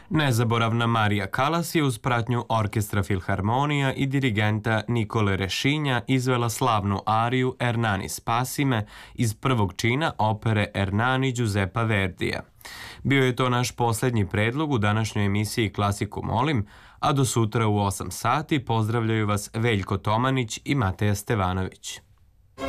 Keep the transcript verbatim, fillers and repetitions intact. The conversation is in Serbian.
Nezaboravna Marija Kalas je uz pratnju Orkestra Filharmonija i dirigenta Nikole Rešinja izvela slavnu ariju Ernani Spasime iz prvog čina opere Ernani Giuseppa Verdija. Bio je to naš poslednji predlog u današnjoj emisiji Klasiku molim, a do sutra u osam sati pozdravljaju vas Veljko Tomanić i Mateja Stevanović.